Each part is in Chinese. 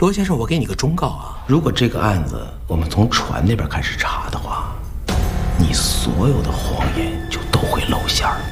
罗先生，我给你个忠告啊，如果这个案子我们从船那边开始查的话，你所有的谎言就都会露馅儿。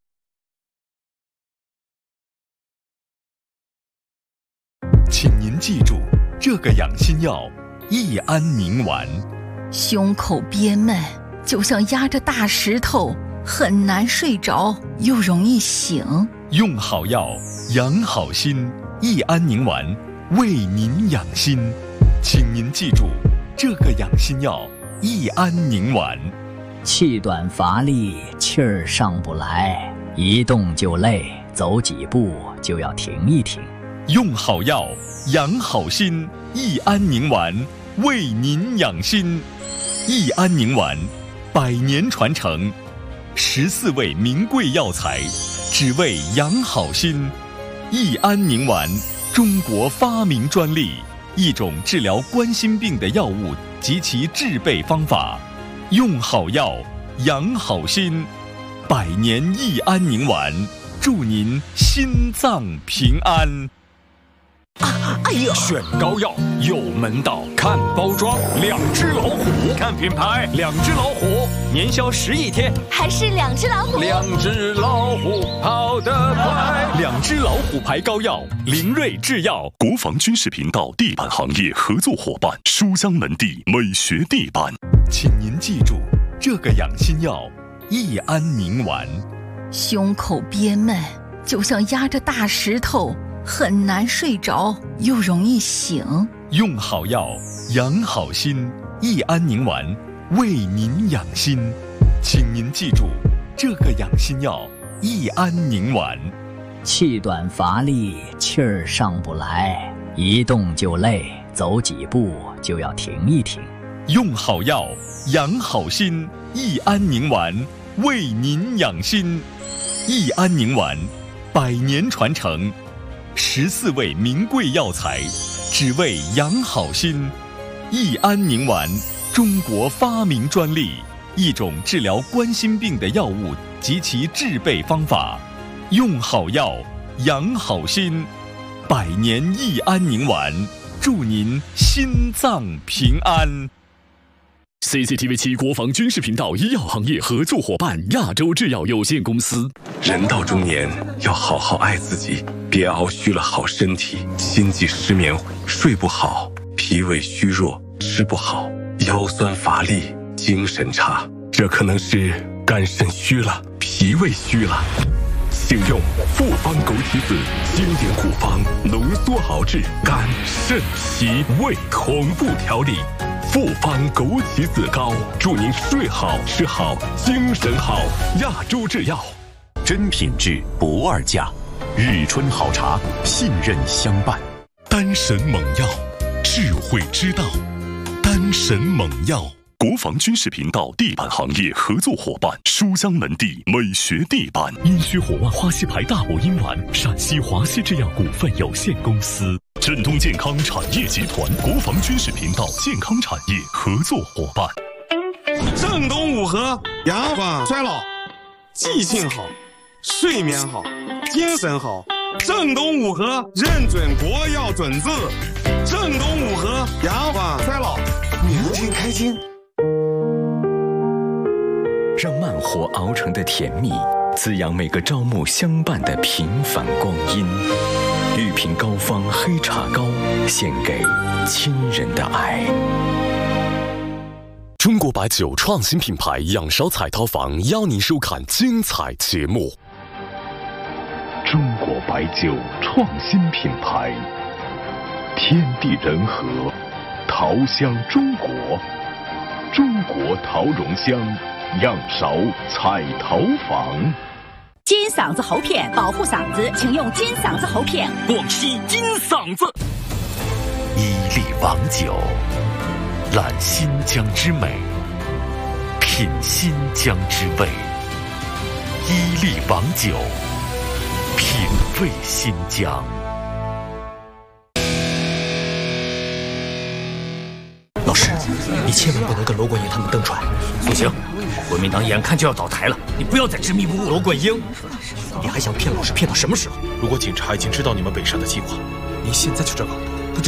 请您记住这个养心药益安宁丸。 胸口憋闷，就像压着大石头，很难睡着，又容易醒。 用好药，养好心，益安宁丸为您养心。请您记住这个养心药益安宁丸。 气短乏力，气儿上不来，一动就累，走几步就要停一停。 用好药，养好心，益安宁丸为您养心。益安宁丸100年传承，14味名贵药材，只为养好心。益安宁丸，中国发明专利，一种治疗冠心病的药物及其制备方法。用好药，养好心，100年益安宁丸，祝您心脏平安。 哎呀！选膏药有门道，看包装，2只老虎；看品牌，2只老虎。年销11天， 还是2只老虎。 2只老虎跑得快。 2只老虎牌膏药，凌瑞制药。 国防军事频道地板行业合作伙伴，书香门第美学地板。 请您记住这个养心药益安宁丸。 胸口憋闷，就像压着大石头，很难睡着，又容易醒。 用好药，养好心，益安宁丸为您养心。请您记住这个养心药益安宁丸。 气短乏力，气儿上不来，一动就累，走几步就要停一停。 用好药，养好心，益安宁丸为您养心。益安宁丸100年传承，14味名贵药材，只为养好心。益安宁丸，中国发明专利，一种治疗冠心病的药物及其制备方法。用好药，养好心，100年益安宁丸，祝您心脏平安。 CCTV7 国防军事频道医药行业合作伙伴亚洲制药有限公司。 人到中年要好好爱自己，别熬虚了好身体，心悸失眠，睡不好，脾胃虚弱，吃不好，腰酸乏力，精神差，这可能是肝肾虚了，脾胃虚了。请用复方枸杞子经典古方浓缩熬制肝肾脾胃同步调理。复方枸杞子膏，祝您睡好吃好精神好。亚洲制药， 真品质不二价，日春好茶，信任相伴。 丹神猛药，智慧之道。丹神猛药，国防军事频道地板行业合作伙伴，书香门第美学地板。阴虚火旺花溪牌大补阴丸，陕西华西制药股份有限公司。振东健康产业集团，国防军事频道健康产业合作伙伴。 正东五合，延缓衰老，记性好，睡眠好，精神好。正东五合认准国药准字。正东五合，延缓衰老，年轻开心。 让慢火熬成的甜蜜滋养每个朝暮相伴的平凡光阴。玉瓶高方黑茶膏，献给亲人的爱。 中国白酒创新品牌仰韶彩陶坊邀您收看精彩节目。 中国白酒创新品牌，天地人和，陶香中国，中国陶容香，仰韶彩陶坊。 金嗓子喉片保护嗓子，请用金嗓子喉片。 广西金嗓子。 伊利王酒，揽新疆之美，品新疆之味。伊利王酒，品味新疆。 老师，你千万不能跟罗贯英他们登船。 苏醒，国民党眼看就要倒台了，你不要再执迷不悟。 罗贯英，你还想骗老师骗到什么时候？ 如果警察已经知道你们北上的计划， 你现在就这搞。